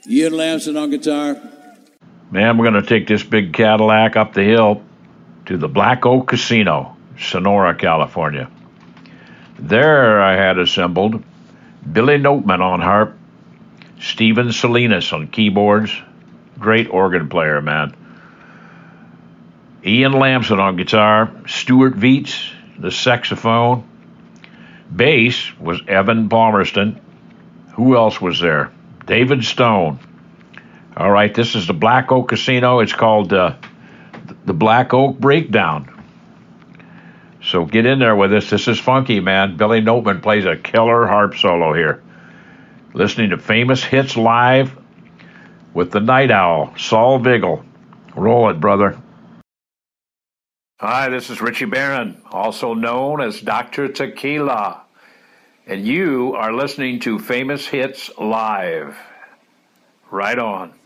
Ian Lamson on guitar. Man, we're going to take this big Cadillac up the hill to the Black Oak Casino, Sonora, California. There I had assembled Billy Noteman on harp, Steven Salinas on keyboards, great organ player, man. Ian Lamson on guitar, Stuart Veets, the saxophone. Bass was Evan Palmerston. Who else was there? David Stone. All right, this is the Black Oak Casino. It's called the Black Oak Breakdown. So get in there with us. This is funky, man. Billy Noteman plays a killer harp solo here. Listening to Famous Hits Live with the Night Owl, Saul Vigil. Roll it, brother. Hi, this is Richie Barron, also known as Dr. Tequila. And you are listening to Famous Hits Live. Right on.